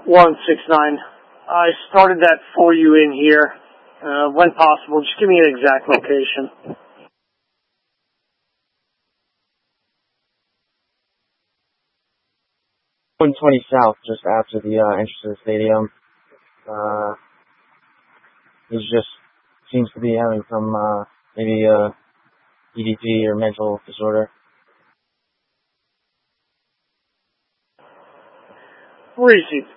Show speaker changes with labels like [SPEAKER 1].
[SPEAKER 1] 169. I started that for you in here. When possible, just give me an exact location.
[SPEAKER 2] 120 South, just after the entrance to the stadium. He just seems to be having some maybe EDP or mental disorder.
[SPEAKER 1] Where is he?